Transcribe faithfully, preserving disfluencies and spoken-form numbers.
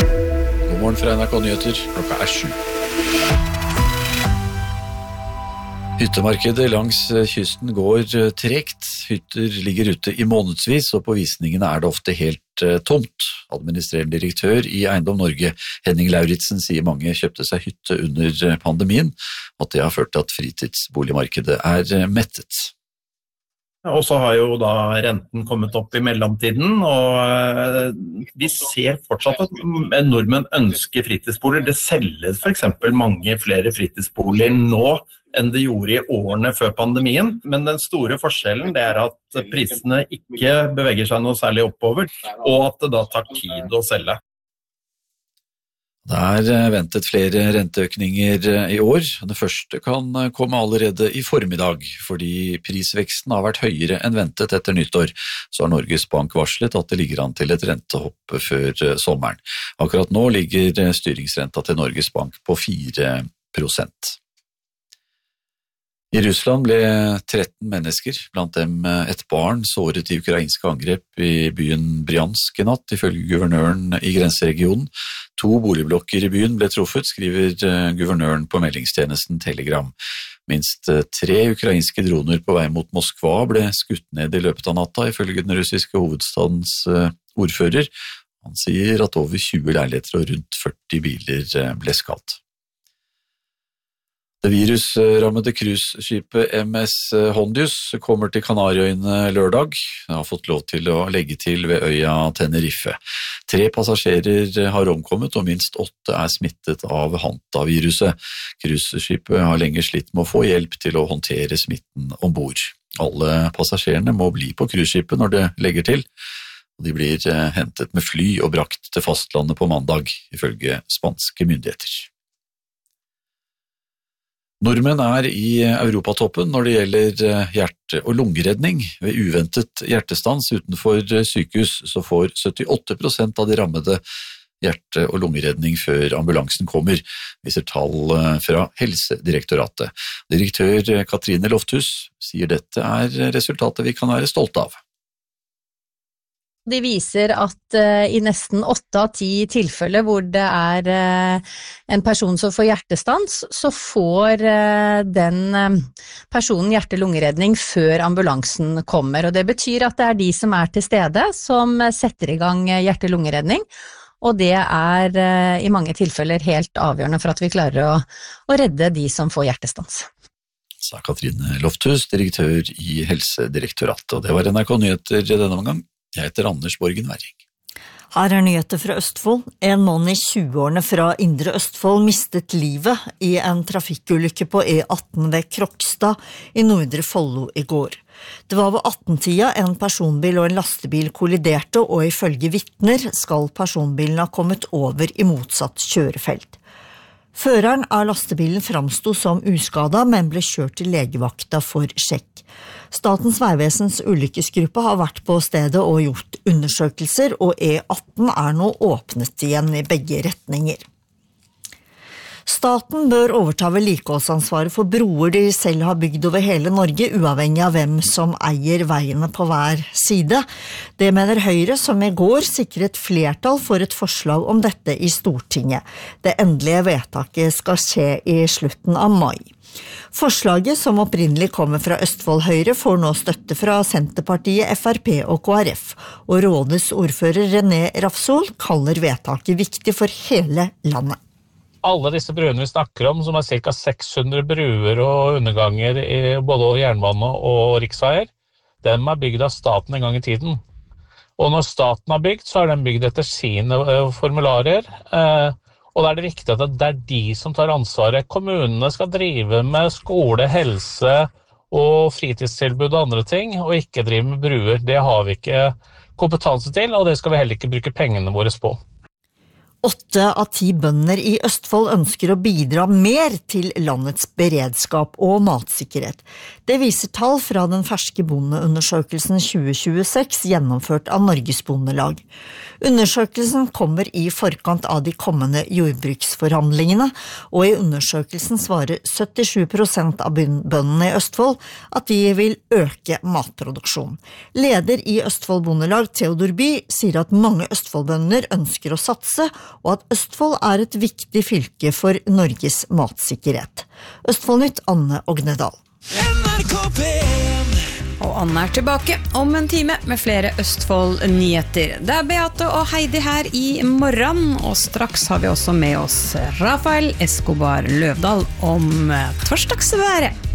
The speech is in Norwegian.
God morgen fra N R K Nyheter, klokka er sju. Hyttemarkedet langs kysten går tregt. Hytter ligger ute i månedsvis, og på visningene er det ofte helt tomt. Administrerende direktør i Eiendom Norge, Henning Lauritsen, sier mange kjøpte seg hytte under pandemien, og at det har ført til at fritidsboligmarkedet er mettet. Og så har jo da renten kommet opp i mellomtiden, og vi ser fortsatt at nordmenn ønsker fritidsboliger. Det selges for eksempel mange flere fritidsboliger nå enn det gjorde i årene før pandemien. Men den store forskjellen det er at prisene ikke beveger seg noe særlig oppover, og at det da tar tid å selge. Det er ventet flere renteøkninger i år. Den første kan komme allerede i formiddag, fordi prisveksten har vært høyere enn ventet etter nyttår. Så har Norges Bank varslet at det ligger an til et rentehopp før sommeren. Akkurat nå ligger styringsrenta til Norges Bank på fire prosent. I Russland ble tretten mennesker, blant dem et barn, såret i ukrainske angrep i byen Bryansk i natt, ifølge guvernøren i grenseregionen. To boligblokker i byen ble truffet, skriver guvernøren på meldingstjenesten Telegram. Minst tre ukrainske droner på vei mot Moskva ble skutt ned i løpet av natta, ifølge den russiske hovedstadens ordfører. Han sier at over tjue leiligheter og rundt førti biler ble skadd. Det virusrammede cruiseskipet M S Hondius kommer til Kanariøyene lørdag. Det har fått lov til å legge til ved øya Tenerife. Tre passasjerer har omkommet, og minst åtte er smittet av Hanta-viruset. Cruiseskipet har lenge slitt med å få hjelp til å håndtere smitten ombord. Alle passasjerene må bli på cruiseskipet når det legger til. De blir hentet med fly og brakt til fastlandet på mandag, ifølge spanske myndigheter. Nordmenn er i europatoppen når det gjelder hjerte- og lungeredning. Ved uventet hjertestans utenfor sykehus så får syttiåtte prosent av de rammede hjerte- og lungeredning før ambulansen kommer, viser tall fra Helsedirektoratet. Direktør Katrine Lofthus sier dette er resultatet vi kan være stolte av. De viser at uh, i nesten åtte av ti tilfeller hvor det er uh, en person som får hjertestans, så får uh, den uh, personen hjerte-lungeredning før ambulansen kommer. Og det betyr at det er de som er til stede som uh, setter i gang hjerte-lungeredning, og det er uh, i mange tilfeller helt avgjørende for at vi klarer å, å redde de som får hjertestans. Sa Katrine Lofthus, direktør i Helsedirektoratet, og det var N R K Nyheter denne omgang. Jeg heter Anders Borgen Werring. Her er nyheter fra Østfold. En mann i tjueårene fra Indre Østfold mistet livet i en trafikkulykke på E atten ved Krokstad i Nordre Follo i går. Det var ved atten-tida en personbil og en lastebil kolliderte, og ifølge vitner skal personbilen ha kommet over i motsatt kjørefelt. Føreren av lastebilen framsto som uskada, men ble kjørt til legevakta for sjekk. Statens vegvesens ulykkesgruppe har vært på stedet og gjort undersøkelser, og E atten er nå åpnet igjen i begge retninger. Staten bør overta vedlikeholdsansvaret for broer de selv har bygd over hele Norge, uavhengig av hvem som eier veiene på hver side. Det mener Høyre, som i går sikret flertall for et forslag om dette i Stortinget. Det endelige vedtaket skal skje i slutten av mai. Forslaget, som opprinnelig kommer fra Østfold Høyre, får nå støtte fra Senterpartiet, F R P og K R F, og rådets ordfører René Rafsol kaller vedtaket viktig for hele landet. Alle disse bruene vi snakker om, som er ca seks hundre bruer og underganger i både jernbane og riksveier, dem er bygd av staten en gang i tiden. Og når staten har bygd, så er den bygd etter sine formularer, og da er det viktig at det er de som tar ansvaret. Kommunene skal drive med skole, helse og fritidstilbud og andre ting, og ikke drive med bruer. Det har vi ikke kompetanse til, og det skal vi heller ikke bruke pengene våre på. Åtte av ti bønder i Østfold ønsker å bidra mer til landets beredskap og matsikkerhet. Det viser tall fra den ferske bondeundersøkelsen tjue tjueseks gjennomført av Norges Bondelag. Undersøkelsen kommer i forkant av de kommende jordbruksforhandlingene, og i undersøkelsen svarer syttisju prosent av bøndene i Østfold at de vil øke matproduksjon. Leder i Østfold Bondelag, Theodor By, sier at mange Østfoldbønder ønsker å satse, og at Østfold er et viktig fylke for Norges matsikkerhet. Østfoldnytt, Anne Ognedal. Og Anne er tilbake om en time med flere Østfold-nyheter. Det er Beate og Heidi her i morgen, og straks har vi også med oss Rafael Escobar Løvdahl om torsdagsværet.